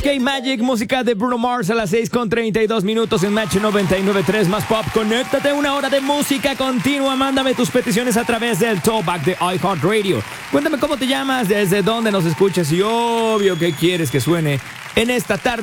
JFK Magic, música de Bruno Mars a las 6:32 en Match 99.3 más pop. Conéctate, una hora de música continua. Mándame tus peticiones a través del Talkback de iHeartRadio. Cuéntame cómo te llamas, desde dónde nos escuchas y obvio qué quieres que suene en esta tarde.